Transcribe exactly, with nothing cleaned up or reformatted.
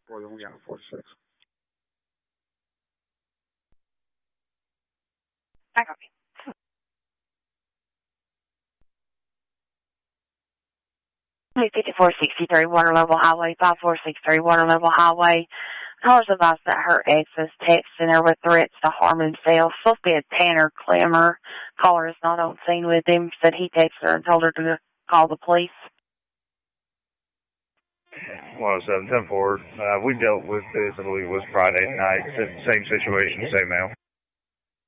Roy one, yeah, forty-six. I copy. fifty-four sixty-three Water Level Highway, five four six three Water Level Highway. Caller's advised that her ex is texting her with threats to harm himself. Supposed to be a Tanner Clemmer. Caller is not on scene with him. Said he texted her and told her to call the police. one oh seven, ten forward. Uh, we dealt with this, I believe it was Friday night. Same situation, same mail.